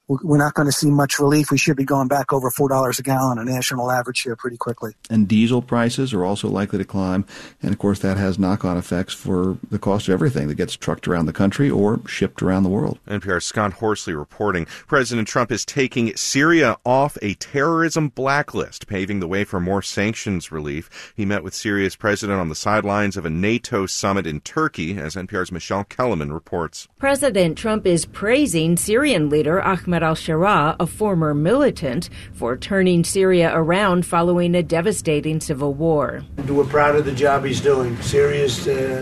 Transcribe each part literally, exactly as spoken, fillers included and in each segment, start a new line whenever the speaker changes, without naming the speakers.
we're not going to see much relief. We should be going back over four dollars a gallon, a national average here, pretty quickly.
And diesel prices are also likely to climb. And, of course, that has knock-on effects for the cost of everything that gets trucked around the country or shipped around the world.
N P R's Scott Horsley reporting. President Trump is taking Syria off a terrorism blacklist, paving the way for more sanctions relief. He met with Syria's president on the sidelines of a NATO summit in Turkey, as N P R's Michelle Kellerman reports.
President Trump is praising Syrian leader Ahmed al-Sharaa, a former militant, for turning Syria around following a devastating civil war.
We're proud of the job he's doing. Syria's uh,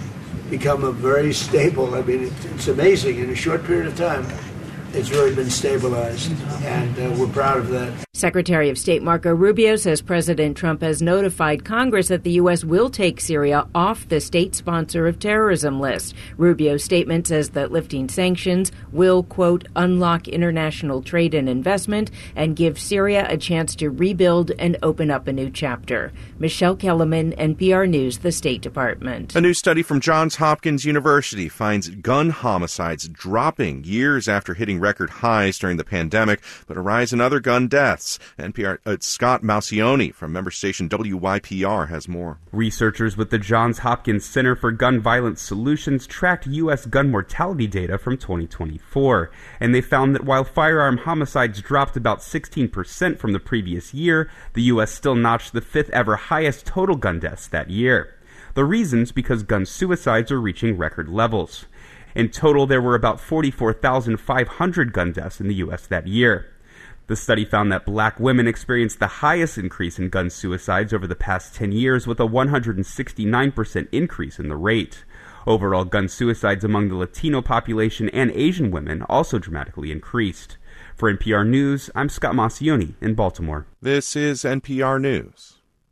become a very stable, I mean, it's, it's amazing. In a short period of time, it's really been stabilized, and uh, we're proud of that.
Secretary of State Marco Rubio says President Trump has notified Congress that the U S will take Syria off the state sponsor of terrorism list. Rubio's statement says that lifting sanctions will, quote, unlock international trade and investment and give Syria a chance to rebuild and open up a new chapter. Michelle Kellerman, N P R News, the State Department.
A new study from Johns Hopkins University finds gun homicides dropping years after hitting record highs during the pandemic, but a rise in other gun deaths. N P R uh, Scott Maucione from member station W Y P R has more.
Researchers with the Johns Hopkins Center for Gun Violence Solutions tracked U S gun mortality data from twenty twenty-four, and they found that while firearm homicides dropped about sixteen percent from the previous year, the U S still notched the fifth ever highest total gun deaths that year. The reason's because gun suicides are reaching record levels. In total, there were about forty-four thousand five hundred gun deaths in the U S that year. The study found that black women experienced the highest increase in gun suicides over the past ten years, with a one hundred sixty-nine percent increase in the rate. Overall, gun suicides among the Latino population and Asian women also dramatically increased. For N P R News, I'm Scott Maucione in Baltimore.
This is N P R News.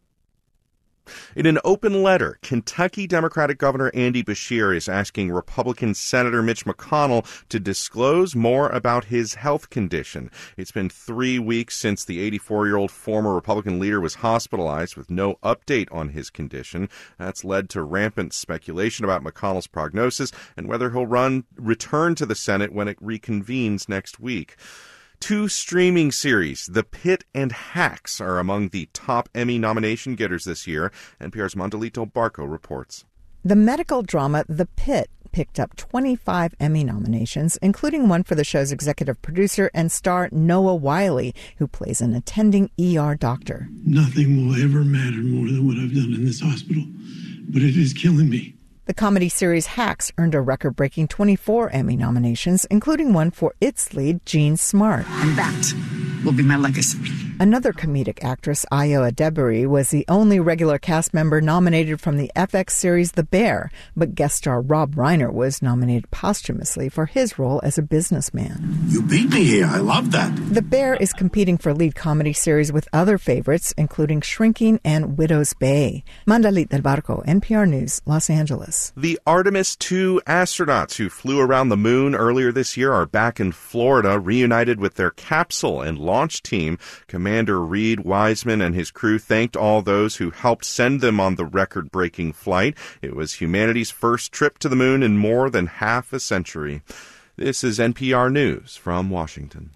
In an open letter, Kentucky Democratic Governor Andy Beshear is asking Republican Senator Mitch McConnell to disclose more about his health condition. It's been three weeks since the eighty-four-year-old former Republican leader was hospitalized with no update on his condition. That's led to rampant speculation about McConnell's prognosis and whether he'll run return to the Senate when it reconvenes next week. Two streaming series, The Pit and Hacks, are among the top Emmy nomination getters this year. N P R's Mondolito Barco reports.
The medical drama The Pit picked up twenty-five Emmy nominations, including one for the show's executive producer and star Noah Wyle, who plays an attending E R doctor.
Nothing will ever matter more than what I've done in this hospital, but it is killing me.
The comedy series Hacks earned a record-breaking twenty-four Emmy nominations, including one for its lead, Jean Smart.
And that will be my legacy.
Another comedic actress, Ayo Edebiri, was the only regular cast member nominated from the F X series The Bear, but guest star Rob Reiner was nominated posthumously for his role as a businessman.
You beat me here. I love that.
The Bear is competing for lead comedy series with other favorites, including Shrinking and Widow's Bay. Mandalit del Barco, N P R News, Los Angeles.
The Artemis two astronauts who flew around the moon earlier this year are back in Florida, reunited with their capsule and launch team. Commander Reed Wiseman and his crew thanked all those who helped send them on the record-breaking flight. It was humanity's first trip to the moon in more than half a century. This is N P R News from Washington.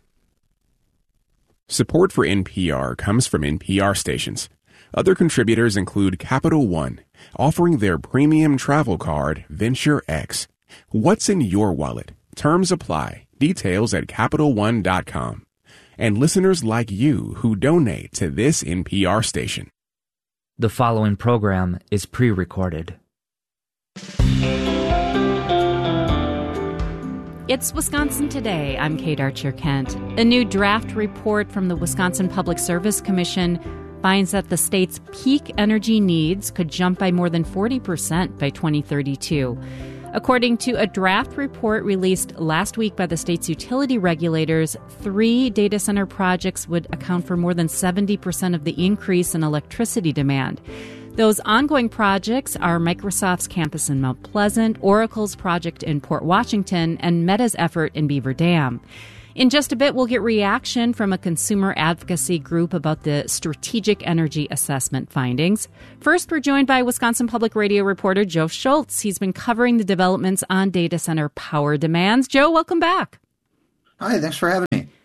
Support for N P R comes from N P R stations. Other contributors include Capital One, offering their premium travel card, Venture X. What's in your wallet? Terms apply. Details at Capital One dot com. And listeners like you who donate to this N P R station.
The following program is pre-recorded.
It's Wisconsin Today. I'm Kate Archer-Kent. A new draft report from the Wisconsin Public Service Commission finds that the state's peak energy needs could jump by more than forty percent by twenty thirty-two. According to a draft report released last week by the state's utility regulators, three data center projects would account for more than seventy percent of the increase in electricity demand. Those ongoing projects are Microsoft's campus in Mount Pleasant, Oracle's project in Port Washington, and Meta's effort in Beaver Dam. In just a bit, we'll get reaction from a consumer advocacy group about the strategic energy assessment findings. First, we're joined by Wisconsin Public Radio reporter Joe Schultz. He's been covering the developments on data center power demands. Joe, welcome back.
Hi, thanks for having me.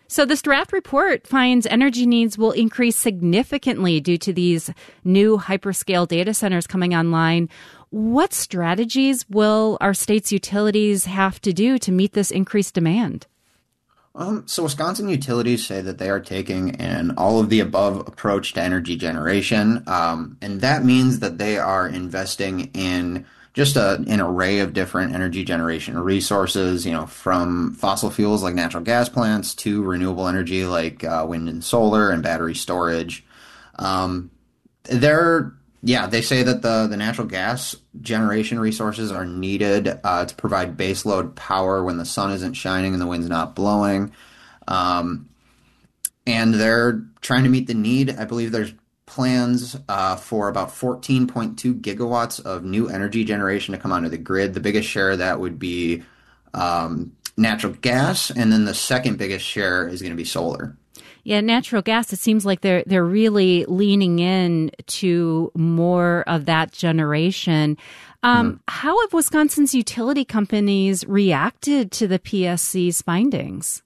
So this draft report finds energy needs will increase significantly due to these new hyperscale data centers coming online. What strategies will our state's utilities have to do to meet this increased demand?
Um, so Wisconsin utilities say that they are taking an all-of-the-above approach to energy generation, um, and that means that they are investing in just a, an array of different energy generation resources, you know, from fossil fuels like natural gas plants to renewable energy like uh, wind and solar and battery storage. Um, they're, yeah, they say that the, the natural gas generation resources are needed uh, to provide baseload power when the sun isn't shining and the wind's not blowing. Um, and they're trying to meet the need. I believe there's plans uh, for about fourteen point two gigawatts of new energy generation to come onto the grid. The biggest share of that would be um, natural gas, and then the second biggest share is going to be solar.
Yeah, natural gas, it seems like they're they're really leaning in to more of that generation. Um, mm-hmm. How have Wisconsin's utility companies reacted to the P S C's findings?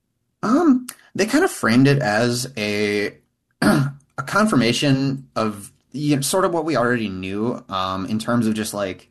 Um, they kind of framed it as a a confirmation of, you know, sort of what we already knew um, in terms of just like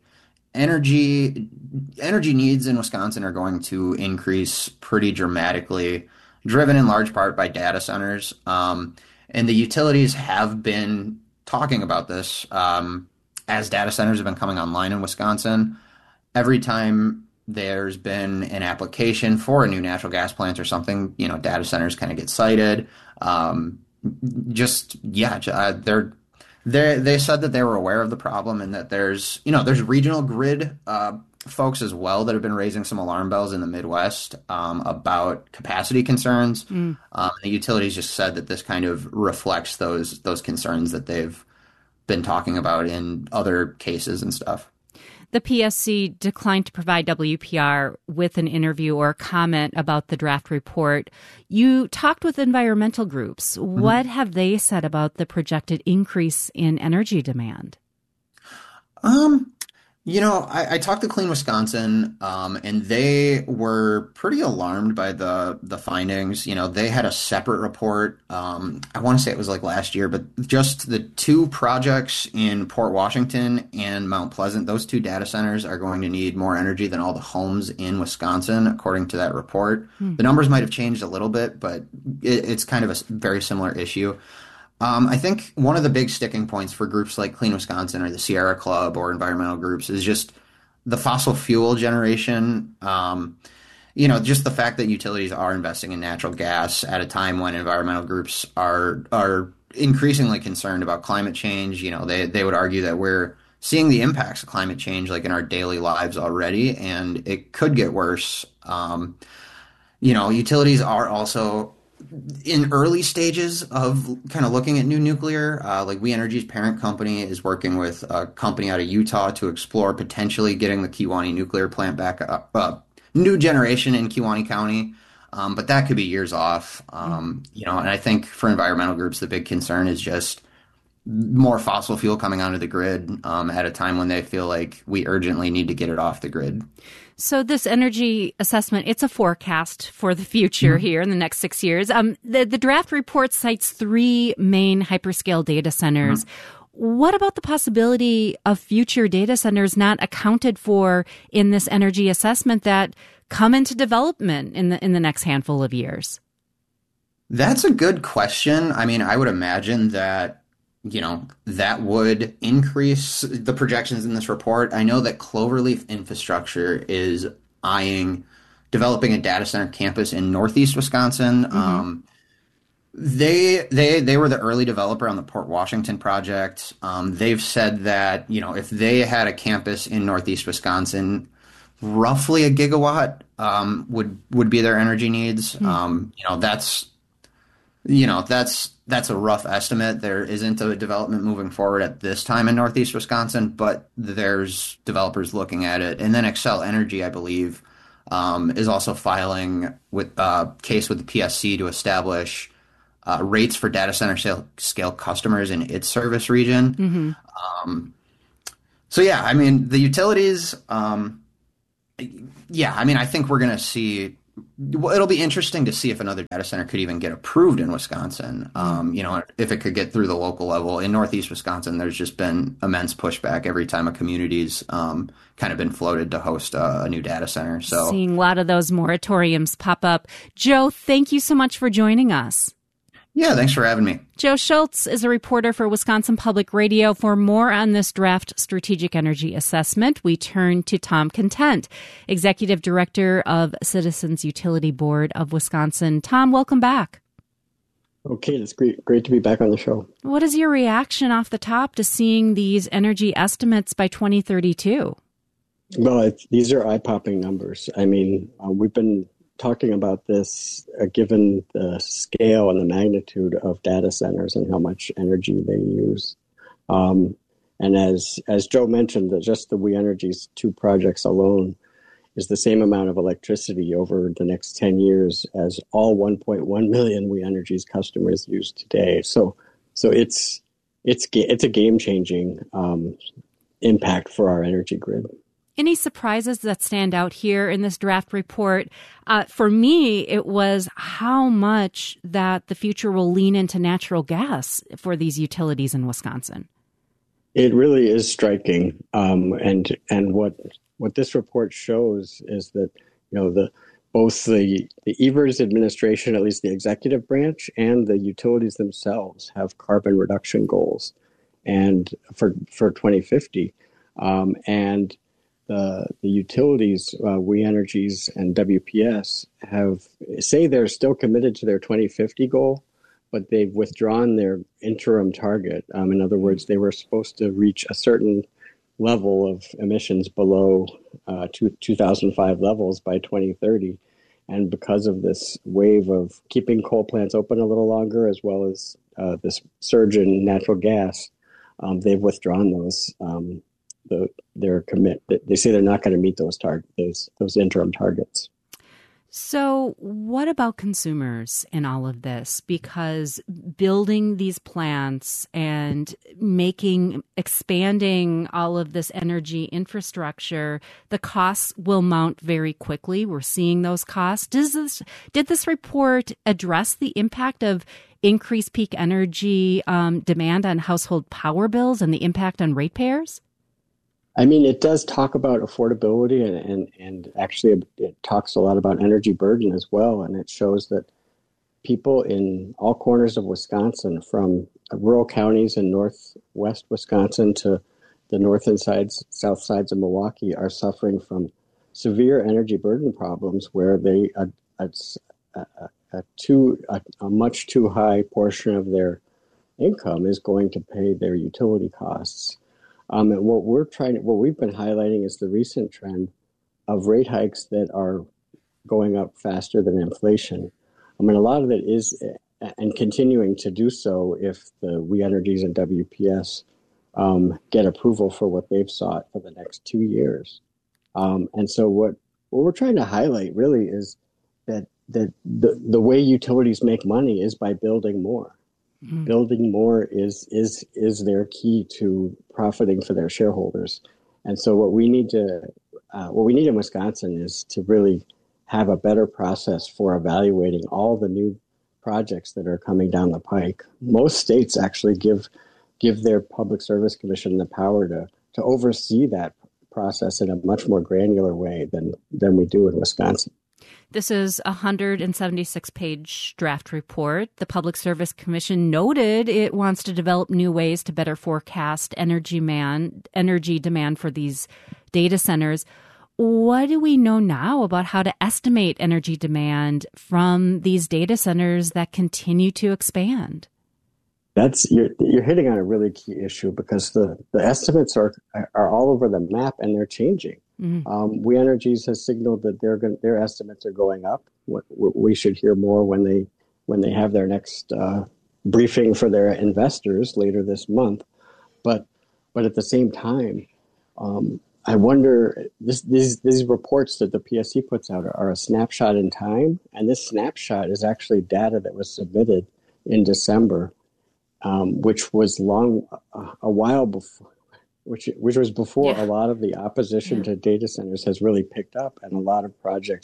energy energy needs in Wisconsin are going to increase pretty dramatically, driven in large part by data centers. Um, and the utilities have been talking about this um, as data centers have been coming online in Wisconsin. Every time there's been an application for a new natural gas plant or something, you know, data centers kind of get cited. Um, Just yeah, uh, they're they they said that they were aware of the problem and that there's you know there's regional grid uh, folks as well that have been raising some alarm bells in the Midwest um, about capacity concerns. Mm. Um, the utilities just said that this kind of reflects those those concerns that they've been talking about in other cases and stuff.
The P S C declined to provide W P R with an interview or comment about the draft report. You talked with environmental groups. Mm-hmm. What have they said about the projected increase in energy demand?
Um, you know, I, I talked to Clean Wisconsin, um, and they were pretty alarmed by the the findings. You know, they had a separate report. Um, I want to say it was like last year, but just the two projects in Port Washington and Mount Pleasant, those two data centers are going to need more energy than all the homes in Wisconsin, according to that report. Hmm. The numbers might have changed a little bit, but it, it's kind of a very similar issue. Um, I think one of the big sticking points for groups like Clean Wisconsin or the Sierra Club or environmental groups is just the fossil fuel generation. Um, you know, just the fact that utilities are investing in natural gas at a time when environmental groups are are increasingly concerned about climate change. You know, they they would argue that we're seeing the impacts of climate change like in our daily lives already, and it could get worse. Um, you know, utilities are also in early stages of kind of looking at new nuclear. Uh, like We Energy's parent company is working with a company out of Utah to explore potentially getting the Kewaunee nuclear plant back up, uh, new generation in Kewaunee County. Um, but that could be years off. Um, you know, and I think for environmental groups, the big concern is just more fossil fuel coming onto the grid um, at a time when they feel like we urgently need to get it off the grid.
So this energy assessment, it's a forecast for the future mm-hmm. here in the next six years. Um, the, the draft report cites three main hyperscale data centers. Mm-hmm. What about the possibility of future data centers not accounted for in this energy assessment that come into development in the in the next handful of years?
That's a good question. I mean, I would imagine that you know, that would increase the projections in this report. I know that Cloverleaf Infrastructure is eyeing developing a data center campus in Northeast Wisconsin. Mm-hmm. Um, they they they were the early developer on the Port Washington project. Um, they've said that, you know, if they had a campus in Northeast Wisconsin, roughly a gigawatt um, would would be their energy needs. Mm-hmm. Um, you know, that's you know that's. That's a rough estimate. There isn't a development moving forward at this time in Northeast Wisconsin, but there's developers looking at it. And then Xcel Energy, I believe, um, is also filing with a uh, case with the P S C to establish uh, rates for data center sale, scale customers in its service region. Mm-hmm. Um, so, yeah, I mean, the utilities, um, yeah, I mean, I think we're going to see Well, it'll be interesting to see if another data center could even get approved in Wisconsin. Um, you know, if it could get through the local level. In Northeast Wisconsin, there's just been immense pushback every time a community's um, kind of been floated to host a, a new data center. So
seeing a lot of those moratoriums pop up. Joe, thank you so much for joining us.
Yeah, thanks for having me.
Joe Schultz is a reporter for Wisconsin Public Radio. For more on this draft strategic energy assessment, we turn to Tom Content, Executive Director of Citizens Utility Board of Wisconsin. Tom, welcome back.
Okay, it's great, great to be back on the show.
What is your reaction off the top to seeing these energy estimates by twenty thirty-two?
Well, it's, these are eye-popping numbers. I mean, uh, we've been talking about this, uh, given the scale and the magnitude of data centers and how much energy they use. Um, and as as Joe mentioned, that just the We Energy's two projects alone is the same amount of electricity over the next ten years as all one point one million We Energy's customers use today. So, so it's it's it's a game-changing um, impact for our energy grid.
Any surprises that stand out here in this draft report? Uh, for me, it was how much that the future will lean into natural gas for these utilities in Wisconsin.
It really is striking, um, and and what what this report shows is that you know the both the the Evers administration, at least the executive branch, and the utilities themselves have carbon reduction goals, and for for twenty fifty, um, and The, the utilities, uh, We Energies and W P S, have say they're still committed to their twenty fifty goal, but they've withdrawn their interim target. Um, in other words, they were supposed to reach a certain level of emissions below uh, two, two thousand five levels by twenty thirty. And because of this wave of keeping coal plants open a little longer, as well as uh, this surge in natural gas, um, they've withdrawn those. Um, The, their commit. They say they're not going to meet those tar- those those interim targets.
So what about consumers in all of this? Because building these plants and making, expanding all of this energy infrastructure, the costs will mount very quickly. We're seeing those costs. Does this, did this report address the impact of increased peak energy um, demand on household power bills and the impact on ratepayers?
I mean, it does talk about affordability, and, and, and actually it talks a lot about energy burden as well. And it shows that people in all corners of Wisconsin, from rural counties in northwest Wisconsin to the north and sides, south sides of Milwaukee, are suffering from severe energy burden problems where they a, a, a, a, too, a, a much too high portion of their income is going to pay their utility costs. Um, and what we're trying, what we've been highlighting is the recent trend of rate hikes that are going up faster than inflation. I mean, a lot of it is, and continuing to do so if the We Energies and W P S um, get approval for what they've sought for the next two years. Um, and so what, what we're trying to highlight really is that, that the, the way utilities make money is by building more. Mm-hmm. Building more is is is their key to profiting for their shareholders, and so what we need to uh, what we need in Wisconsin is to really have a better process for evaluating all the new projects that are coming down the pike. Most states actually give give their Public Service Commission the power to to oversee that process in a much more granular way than than we do in Wisconsin.
This is a one hundred seventy-six page draft report. The Public Service Commission noted it wants to develop new ways to better forecast energy man, energy demand for these data centers. What do we know now about how to estimate energy demand from these data centers that continue to expand?
That's you're, you're hitting on a really key issue, because the, the estimates are are all over the map and they're changing. Mm-hmm. Um, We Energies has signaled that their their estimates are going up. We should hear more when they when they have their next uh, briefing for their investors later this month. But but at the same time, um, I wonder this, these these reports that the P S C puts out are, are a snapshot in time, and this snapshot is actually data that was submitted in December, um, which was long uh, a while before. Which which was before yeah. a lot of the opposition yeah. to data centers has really picked up, and a lot of projects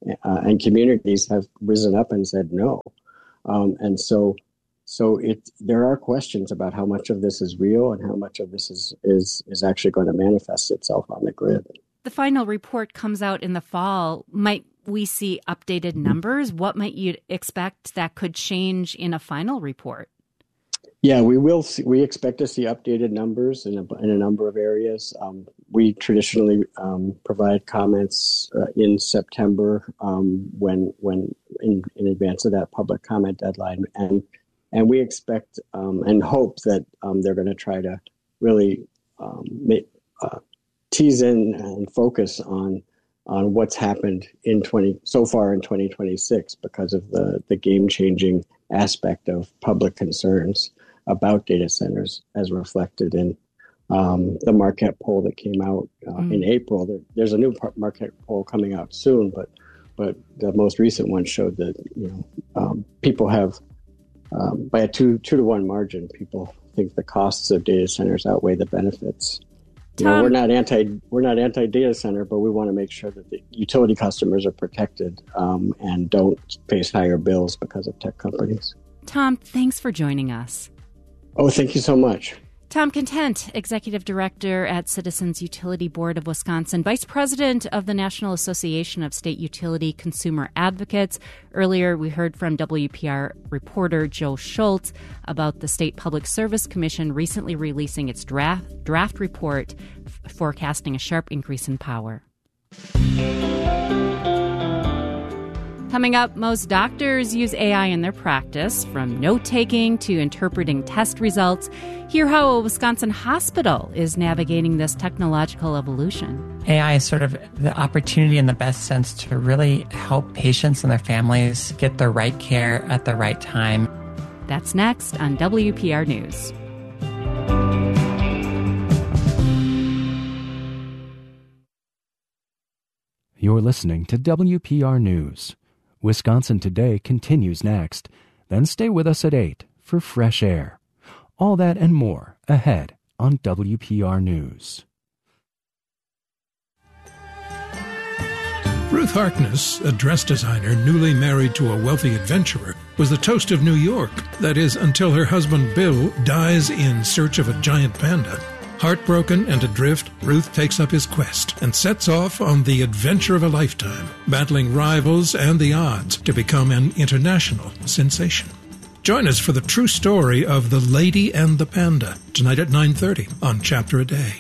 uh, and communities have risen up and said no. Um, and so, so it there are questions about how much of this is real and how much of this is is is actually going to manifest itself on the grid.
The final report comes out in the fall. Might we see updated numbers? What might you expect that could change in a final report?
Yeah, we will see, we expect to see updated numbers in a, in a number of areas. Um, we traditionally um, provide comments uh, in September um, when when in, in advance of that public comment deadline, and and we expect um, and hope that um, they're going to try to really um, make, uh, tease in and focus on on what's happened in twenty so far in twenty twenty-six because of the the game changing aspect of public concerns about data centers, as reflected in um, the Marquette poll that came out uh, mm. in April. There, there's a new Marquette poll coming out soon, but but the most recent one showed that you know um, people have um, by a two two to one margin, people think the costs of data centers outweigh the benefits. You know, we're not anti we're not anti data center, but we want to make sure that the utility customers are protected um, and don't face higher bills because of tech companies.
Tom, thanks for joining us.
Oh, thank you so much.
Tom Content, Executive Director at Citizens Utility Board of Wisconsin, Vice President of the National Association of State Utility Consumer Advocates. Earlier, we heard from W P R reporter Joe Schultz about the State Public Service Commission recently releasing its draft, draft report f- forecasting a sharp increase in power. Coming up, most doctors use A I in their practice, from note-taking to interpreting test results. Hear how a Wisconsin hospital is navigating this technological evolution.
A I is sort of the opportunity in the best sense to really help patients and their families get the right care at the right time.
That's next on W P R News.
You're listening to W P R News. Wisconsin Today continues next. Then stay with us at eight for Fresh Air. All that and more ahead on W P R News.
Ruth Harkness, a dress designer newly married to a wealthy adventurer, was the toast of New York. That is, until her husband Bill dies in search of a giant panda. Heartbroken and adrift, Ruth takes up his quest and sets off on the adventure of a lifetime, battling rivals and the odds to become an international sensation. Join us for the true story of The Lady and the Panda, tonight at nine thirty on Chapter a Day.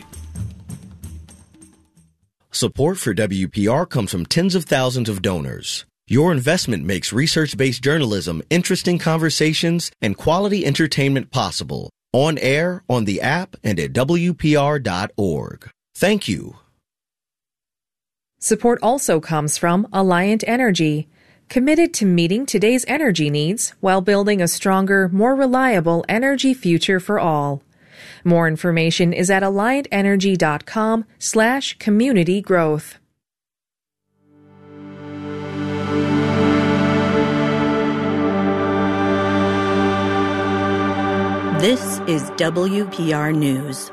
Support for W P R comes from tens of thousands of donors. Your investment makes research-based journalism, interesting conversations, and quality entertainment possible. On air, on the app, and at W P R dot org. Thank you.
Support also comes from Alliant Energy, committed to meeting today's energy needs while building a stronger, more reliable energy future for all. More information is at alliant energy dot com slash community growth.
This is W P R News.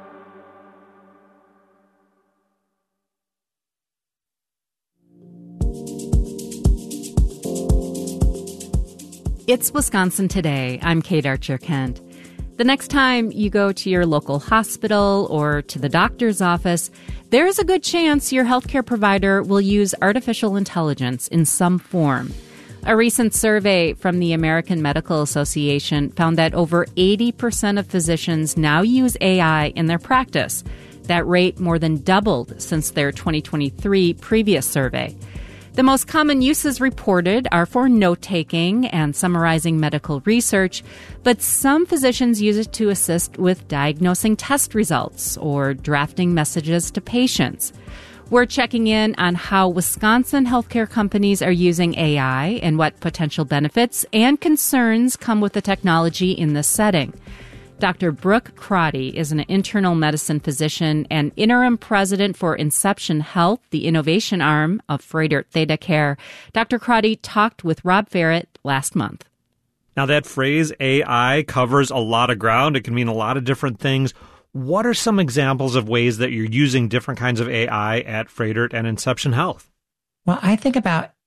It's Wisconsin Today. I'm Kate Archer-Kent. The next time you go to your local hospital or to the doctor's office, there's a good chance your healthcare provider will use artificial intelligence in some form. A recent survey from the American Medical Association found that over eighty percent of physicians now use A I in their practice. That rate more than doubled since their twenty twenty-three previous survey. The most common uses reported are for note-taking and summarizing medical research, but some physicians use it to assist with diagnosing test results or drafting messages to patients. We're checking in on how Wisconsin healthcare companies are using A I and what potential benefits and concerns come with the technology in this setting. Doctor Brooke Crotty is an internal medicine physician and interim president for Inception Health, the innovation arm of Froedtert ThedaCare. Doctor Crotty talked with Rob Ferret last month.
Now, that phrase A I covers a lot of ground. It can mean a lot of different things. What are some examples of ways that you're using different kinds of A I at Froedtert and Inception Health?
Well, I think about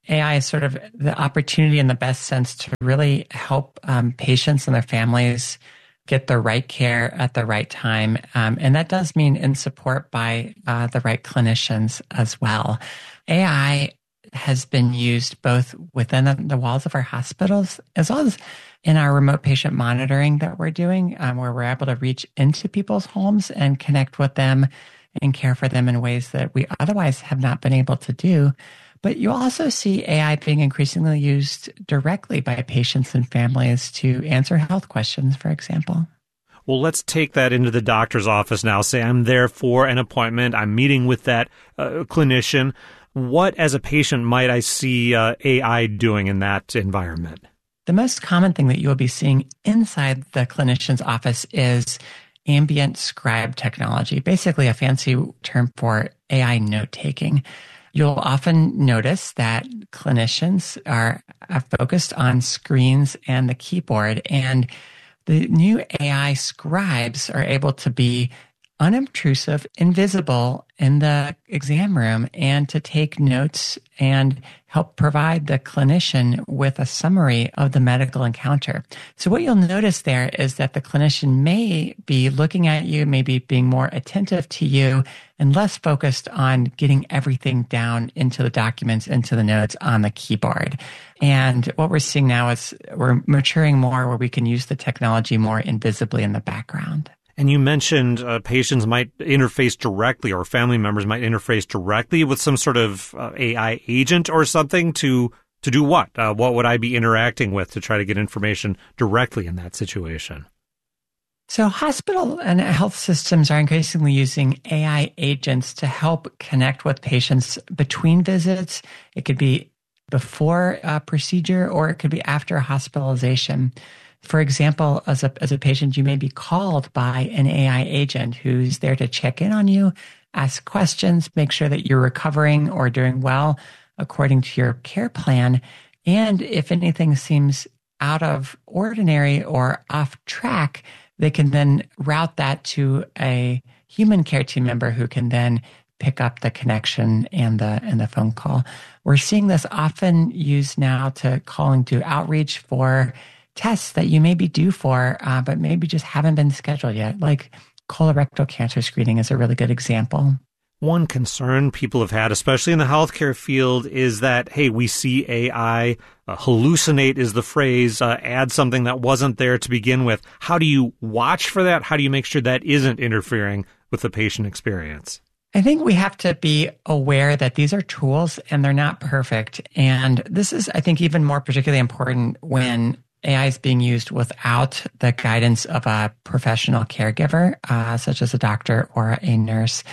A I is sort of the opportunity in the best sense to really help um, patients and their families get the right care at the right time. Um, and that does mean in support by uh, the right clinicians as well. A I has been used both within the walls of our hospitals as well as in our remote patient monitoring that we're doing, um, where we're able to reach into people's homes and connect with them and care for them in ways that we otherwise have not been able to do. But you also see A I being increasingly used directly by patients and families to answer health questions, for example.
Well, let's take that into the doctor's office now. Say I'm there for an appointment. I'm meeting with that uh, clinician. What, as a patient, might I see uh, A I doing in that environment?
The most common thing that you will be seeing inside the clinician's office is ambient scribe technology, basically a fancy term for A I note-taking. You'll often notice that clinicians are focused on screens and the keyboard, and the new A I scribes are able to be unobtrusive, invisible in the exam room and to take notes and help provide the clinician with a summary of the medical encounter. So what you'll notice there is that the clinician may be looking at you, maybe being more attentive to you and less focused on getting everything down into the documents, into the notes on the keyboard. And what we're seeing now is we're maturing more where we can use the technology more invisibly in the background.
And you mentioned uh, patients might interface directly, or family members might interface directly with some sort of uh, A I agent or something to to do what? Uh, what would I be interacting with to try to get information directly in that situation?
So hospital and health systems are increasingly using A I agents to help connect with patients between visits. It could be before a procedure or it could be after a hospitalization. For example, as a as a patient, you may be called by an A I agent who's there to check in on you, ask questions, make sure that you're recovering or doing well according to your care plan. And if anything seems out of ordinary or off track, they can then route that to a human care team member who can then pick up the connection and the and the phone call. We're seeing this often used now to calling to outreach for tests that you may be due for, uh, but maybe just haven't been scheduled yet. Like colorectal cancer screening is a really good example.
One concern people have had, especially in the healthcare field, is that, hey, we see A I uh, hallucinate is the phrase, uh, add something that wasn't there to begin with. How do you watch for that? How do you make sure that isn't interfering with the patient experience?
I think we have to be aware that these are tools and they're not perfect. And this is, I think, even more particularly important when A I is being used without the guidance of a professional caregiver, uh, such as a doctor or a nurse.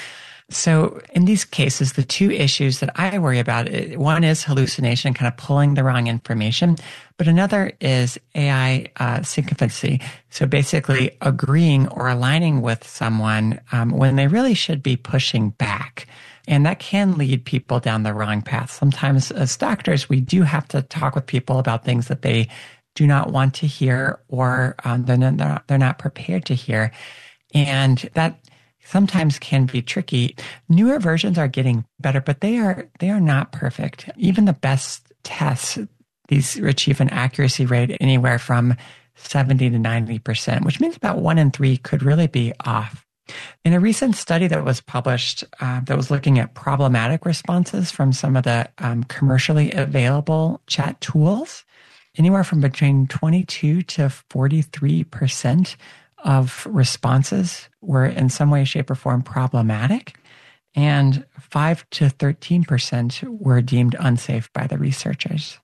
So in these cases, the two issues that I worry about, one is hallucination, kind of pulling the wrong information, but another is A I uh, sycophancy. So basically agreeing or aligning with someone um, when they really should be pushing back. And that can lead people down the wrong path. Sometimes as doctors, we do have to talk with people about things that they do not want to hear or um, they're, not, they're not prepared to hear. And that sometimes can be tricky. Newer versions are getting better, but they are they are not perfect. Even the best tests, these achieve an accuracy rate anywhere from seventy to ninety percent, which means about one in three could really be off. In a recent study that was published uh, that was looking at problematic responses from some of the um, commercially available chat tools, anywhere from between twenty-two to forty-three percent of responses were in some way, shape, or form problematic, and five to thirteen percent were deemed unsafe by the researchers.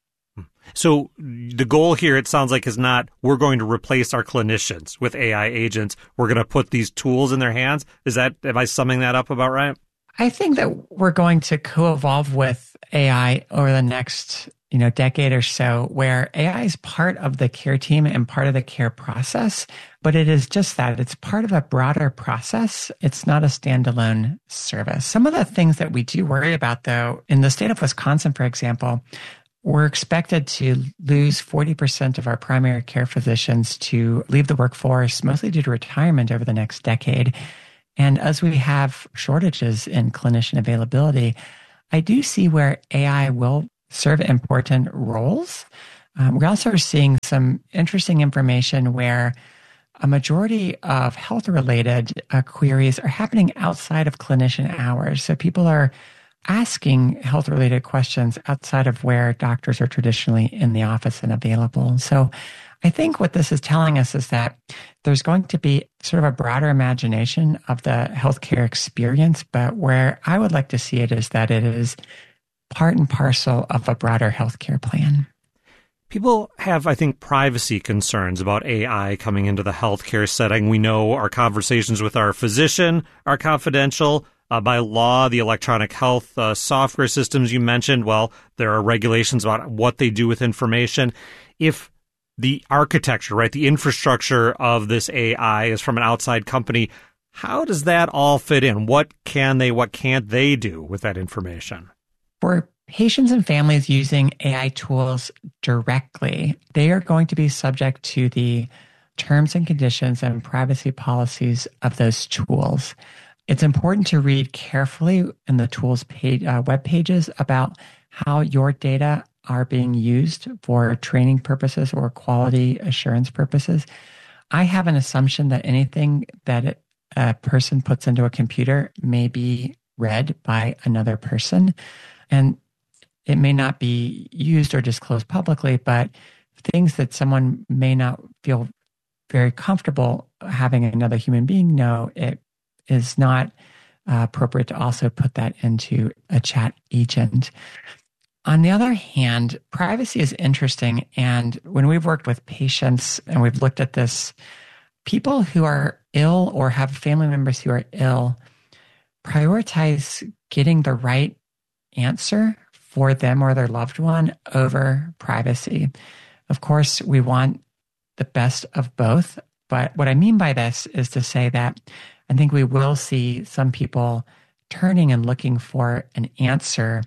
So the goal here, it sounds like, is not we're going to replace our clinicians with A I agents. We're going to put these tools in their hands. Is that, am I summing that up about right?
I think that we're going to co-evolve with A I over the next you know, decade or so, where A I is part of the care team and part of the care process, but it is just that. It's part of a broader process. It's not a standalone service. Some of the things that we do worry about, though, in the state of Wisconsin, for example, we're expected to lose forty percent of our primary care physicians to leave the workforce, mostly due to retirement over the next decade. And as we have shortages in clinician availability, I do see where A I will serve important roles. Um, we also are seeing some interesting information where a majority of health-related uh, queries are happening outside of clinician hours. So people are asking health-related questions outside of where doctors are traditionally in the office and available. So I think what this is telling us is that there's going to be sort of a broader imagination of the healthcare experience, but where I would like to see it is that it is part and parcel of a broader healthcare plan.
People have, I think, privacy concerns about A I coming into the healthcare setting. We know our conversations with our physician are confidential. Uh, by law, the electronic health uh, software systems you mentioned, well, there are regulations about what they do with information. If the architecture, right, the infrastructure of this A I is from an outside company, how does that all fit in? What can they, what can't they do with that information?
For patients and families using A I tools directly, they are going to be subject to the terms and conditions and privacy policies of those tools. It's important to read carefully in the tools page, uh, web pages about how your data are being used for training purposes or quality assurance purposes. I have an assumption that anything that a person puts into a computer may be read by another person, and it may not be used or disclosed publicly, but things that someone may not feel very comfortable having another human being know, it is not uh, appropriate to also put that into a chat agent. On the other hand, privacy is interesting. And when we've worked with patients and we've looked at this, people who are ill or have family members who are ill prioritize getting the right answer for them or their loved one over privacy. Of course, we want the best of both. But what I mean by this is to say that I think we will see some people turning and looking for an answer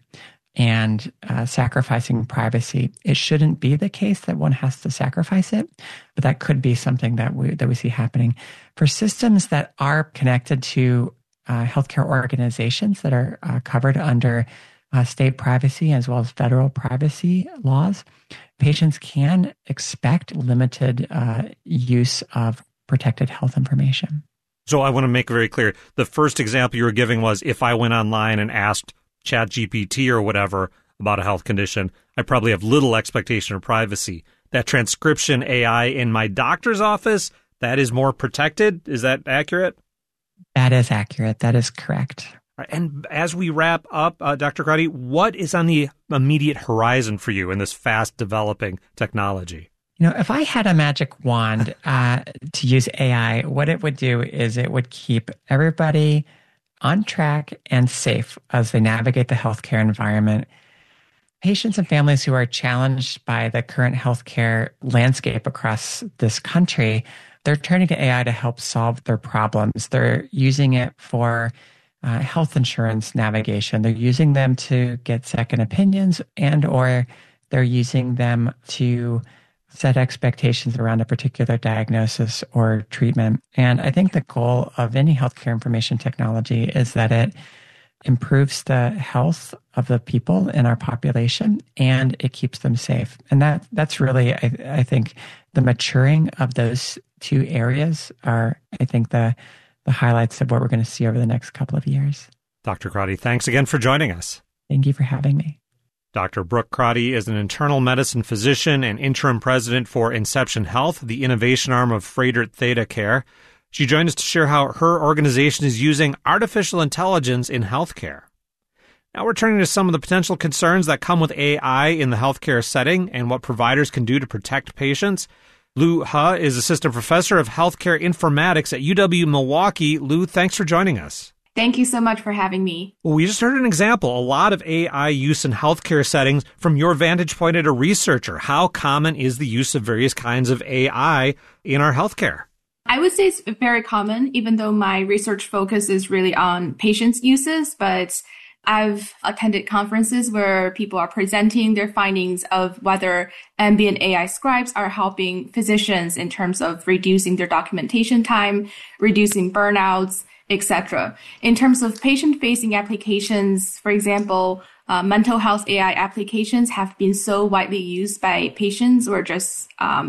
and uh, sacrificing privacy. It shouldn't be the case that one has to sacrifice it, but that could be something that we that we see happening. For systems that are connected to uh, healthcare organizations that are uh, covered under uh, state privacy as well as federal privacy laws, patients can expect limited uh, use of protected health information.
So I want to make very clear, the first example you were giving was if I went online and asked ChatGPT or whatever about a health condition, I probably have little expectation of privacy. That transcription A I in my doctor's office, that is more protected. Is that accurate?
That is accurate. That is correct.
And as we wrap up, uh, Doctor Crotty, what is on the immediate horizon for you in this fast developing technology?
You know, if I had a magic wand uh, to use A I, what it would do is it would keep everybody on track and safe as they navigate the healthcare environment. Patients and families who are challenged by the current healthcare landscape across this country, they're turning to A I to help solve their problems. They're using it for uh, health insurance navigation. They're using them to get second opinions, and or they're using them to set expectations around a particular diagnosis or treatment. And I think the goal of any healthcare information technology is that it improves the health of the people in our population and it keeps them safe. And that that's really, I, I think, the maturing of those two areas are, I think, the, the highlights of what we're going to see over the next couple of years.
Doctor Crotty, thanks again for joining us.
Thank you for having me.
Doctor Brooke Crotty is an internal medicine physician and interim president for Inception Health, the innovation arm of Froedtert Theta Care. She joined us to share how her organization is using artificial intelligence in healthcare. Now we're turning to some of the potential concerns that come with A I in the healthcare setting and what providers can do to protect patients. Lou He is assistant professor of healthcare informatics at U W-Milwaukee. Lou, thanks for joining us.
Thank you so much for having me.
Well, we just heard an example, a lot of A I use in healthcare settings. From your vantage point as a researcher, how common is the use of various kinds of A I in our healthcare?
I would say it's very common, even though my research focus is really on patients' uses, but I've attended conferences where people are presenting their findings of whether ambient A I scribes are helping physicians in terms of reducing their documentation time, reducing burnouts, et cetera. In terms of patient-facing applications, for example, uh, mental health A I applications have been so widely used by patients or just um,